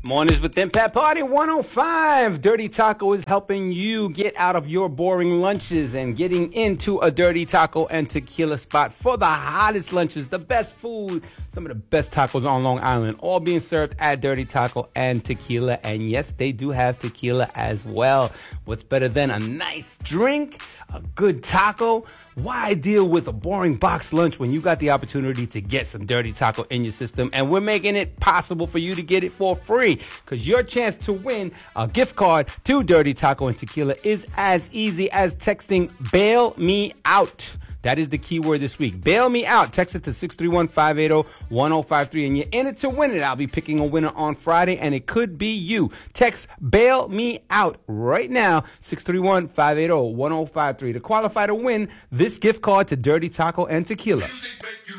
Mornings with Impact Party 105. Dirty Taco is helping you get out of your boring lunches and getting into a Dirty Taco and Tequila spot for the hottest lunches, the best food, some of the best tacos on Long Island, all being served at Dirty Taco and Tequila. And yes, they do have tequila as well. What's better than a nice drink, a good taco? Why deal with a boring box lunch when you got the opportunity to get some Dirty Taco in your system? And we're making it possible for you to get it for free, because your chance to win a gift card to Dirty Taco and Tequila is as easy as texting Bail Me Out. That is the key word this week. Bail Me Out. Text it to 631-580-1053 and you're in it to win it. I'll be picking a winner on Friday and it could be you. Text Bail Me Out right now, 631-580-1053 to qualify to win this gift card to Dirty Taco and Tequila.